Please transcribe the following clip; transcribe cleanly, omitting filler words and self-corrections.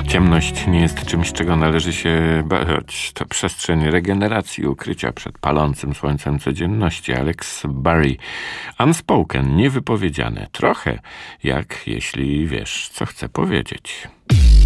Ciemność nie jest czymś, czego należy się bać. To przestrzeń regeneracji, ukrycia przed palącym słońcem codzienności. Alex Barry. Unspoken, niewypowiedziane. Trochę jak jeśli wiesz, co chcę powiedzieć.